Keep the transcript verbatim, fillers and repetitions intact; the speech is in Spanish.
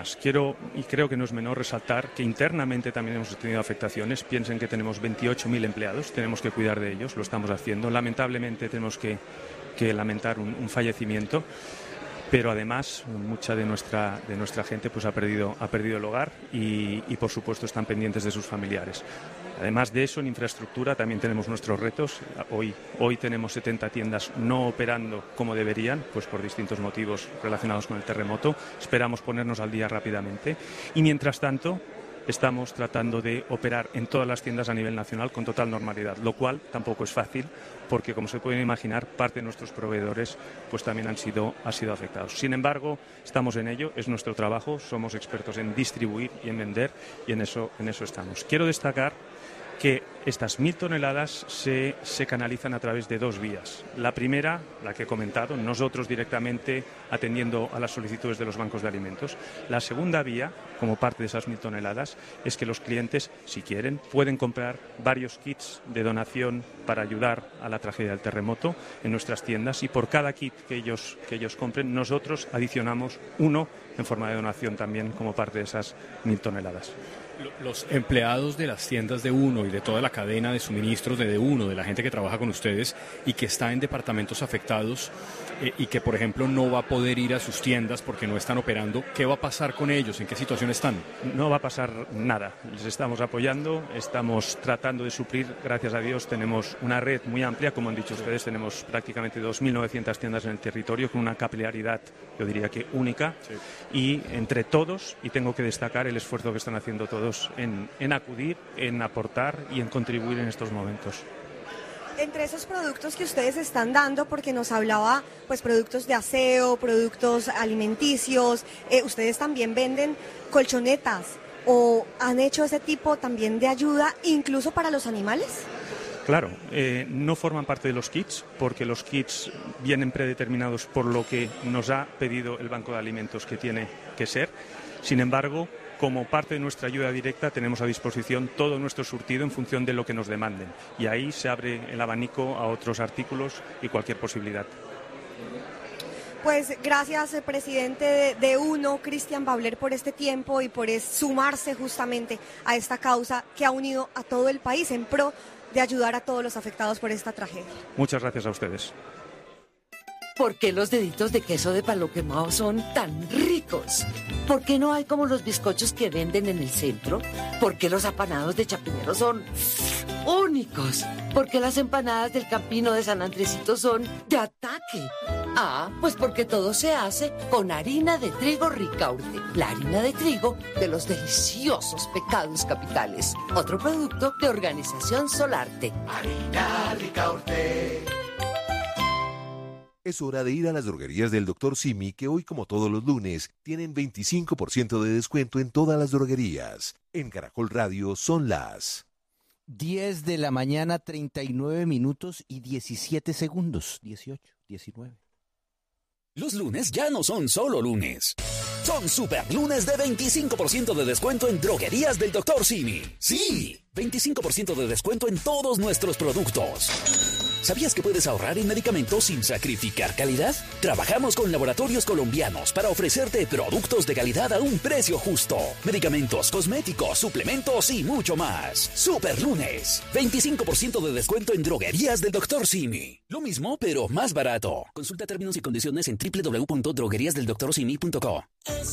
más. Quiero, y creo que no es menor, resaltar que internamente también hemos tenido afectaciones. Piensen que tenemos veintiocho mil empleados, tenemos que cuidar de ellos, lo estamos haciendo. Lamentablemente tenemos que, que lamentar un, un fallecimiento, pero además mucha de nuestra, de nuestra gente pues ha perdido, ha perdido el hogar y, y por supuesto están pendientes de sus familiares. Además de eso, en infraestructura también tenemos nuestros retos. Hoy, hoy tenemos setenta tiendas no operando como deberían, pues por distintos motivos relacionados con el terremoto. Esperamos ponernos al día rápidamente. Y mientras tanto, estamos tratando de operar en todas las tiendas a nivel nacional con total normalidad, lo cual tampoco es fácil, porque como se pueden imaginar, parte de nuestros proveedores pues también han sido, han sido afectados. Sin embargo, estamos en ello, es nuestro trabajo, somos expertos en distribuir y en vender y en eso, en eso estamos. Quiero destacar que estas mil toneladas se, se canalizan a través de dos vías. La primera, la que he comentado, nosotros directamente atendiendo a las solicitudes de los bancos de alimentos. La segunda vía, como parte de esas mil toneladas, es que los clientes, si quieren, pueden comprar varios kits de donación para ayudar a la tragedia del terremoto en nuestras tiendas y por cada kit que ellos, que ellos compren, nosotros adicionamos uno en forma de donación también como parte de esas mil toneladas. Los empleados de las tiendas de Uno y de toda la cadena de suministros de Uno, de la gente que trabaja con ustedes y que está en departamentos afectados eh, y que, por ejemplo, no va a poder ir a sus tiendas porque no están operando, ¿qué va a pasar con ellos? ¿En qué situación están? No va a pasar nada. Les estamos apoyando, estamos tratando de suplir, gracias a Dios, tenemos una red muy amplia, como han dicho ustedes, tenemos prácticamente dos mil novecientas tiendas en el territorio con una capilaridad, yo diría que única, sí. Y entre todos, y tengo que destacar el esfuerzo que están haciendo todos En, en acudir, en aportar y en contribuir en estos momentos. Entre esos productos que ustedes están dando, porque nos hablaba, pues productos de aseo, productos alimenticios, eh, ustedes también venden colchonetas o han hecho ese tipo también de ayuda, incluso para los animales. Claro, eh, no forman parte de los kits porque los kits vienen predeterminados por lo que nos ha pedido el Banco de Alimentos que tiene que ser. Sin embargo, como parte de nuestra ayuda directa tenemos a disposición todo nuestro surtido en función de lo que nos demanden y ahí se abre el abanico a otros artículos y cualquier posibilidad. Pues gracias, presidente de, de Uno, Cristian Babler, por este tiempo y por es, sumarse justamente a esta causa que ha unido a todo el país en pro de ayudar a todos los afectados por esta tragedia. Muchas gracias a ustedes. ¿Por qué los deditos de queso de palo quemado son tan ricos? ¿Por qué no hay como los bizcochos que venden en el centro? ¿Por qué los apanados de Chapinero son únicos? ¿Por qué las empanadas del Campino de San Andresito son de ataque? Ah, pues porque todo se hace con harina de trigo Ricaurte, la harina de trigo de los deliciosos pecados capitales. Otro producto de Organización Solarte. Harina Ricaurte. Es hora de ir a las droguerías del doctor Simi, que hoy, como todos los lunes, tienen veinticinco por ciento de descuento en todas las droguerías. En Caracol Radio son las diez de la mañana, treinta y nueve minutos y diecisiete segundos. dieciocho, diecinueve. Los lunes ya no son solo lunes. Son super lunes de veinticinco por ciento de descuento en droguerías del doctor Simi. Sí, veinticinco por ciento de descuento en todos nuestros productos. ¿Sabías que puedes ahorrar en medicamentos sin sacrificar calidad? Trabajamos con laboratorios colombianos para ofrecerte productos de calidad a un precio justo. Medicamentos, cosméticos, suplementos y mucho más. Super lunes. veinticinco por ciento de descuento en droguerías del doctor Simi. Lo mismo, pero más barato. Consulta términos y condiciones en doble u doble u doble u punto droguerías del doctor simi punto co.